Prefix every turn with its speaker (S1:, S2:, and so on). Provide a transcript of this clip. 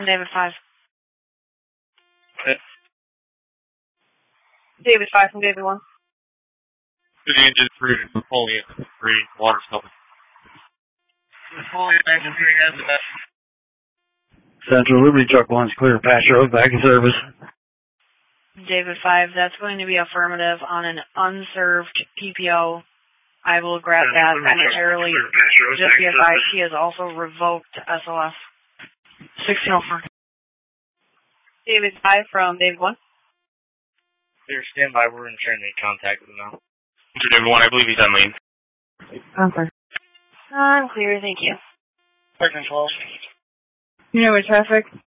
S1: David 5.
S2: Okay.
S1: David 5 from David 1.
S2: To the engine 3, Napoleon 3, water stopping. Napoleon engine 3 has the best.
S3: Central Liberty Truck 1's clear, patch road, back in service.
S1: David 5, that's going to be affirmative on an unserved PPO. I will grab that momentarily. Just be advised, he has also revoked SOS. 1604. David 5 from David 1.
S2: Clear, stand by. We're in trying to make contact with him now.
S4: David 1, I believe he's on lean.
S1: Okay. I'm clear, thank you.
S2: Second 12.
S1: You know what traffic?